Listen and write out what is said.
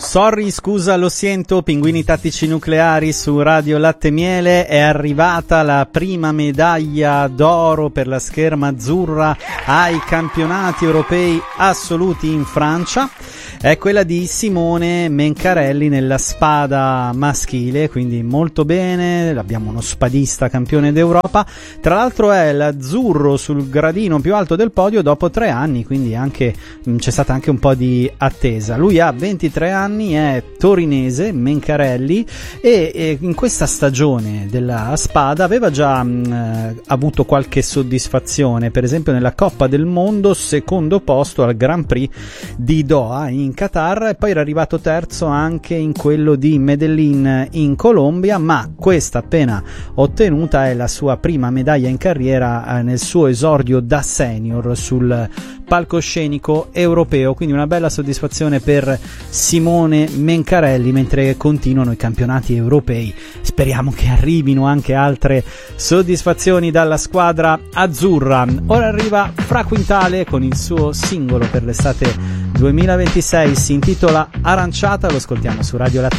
Sorry, scusa, lo sento, Pinguini Tattici Nucleari su Radio Latte Miele. È arrivata la prima medaglia d'oro per la scherma azzurra ai campionati europei assoluti in Francia. È quella di Simone Mencarelli nella spada maschile, quindi molto bene, abbiamo uno spadista campione d'Europa. Tra l'altro è l'azzurro sul gradino più alto del podio dopo 3 anni, quindi anche c'è stata anche un po' di attesa. Lui ha 23 anni, è torinese, Mencarelli, e in questa stagione della spada aveva già avuto qualche soddisfazione, per esempio nella Coppa del Mondo, secondo posto al Grand Prix di Doha in Qatar, e poi era arrivato terzo anche in quello di Medellin in Colombia, ma questa appena ottenuta è la sua prima medaglia in carriera nel suo esordio da senior sul palcoscenico europeo, quindi una bella soddisfazione per Simone Mencarelli, mentre continuano i campionati europei. Speriamo che arrivino anche altre soddisfazioni dalla squadra azzurra. Ora arriva Fra Quintale con il suo singolo per l'estate 2026, si intitola Aranciata, lo ascoltiamo su Radio Latte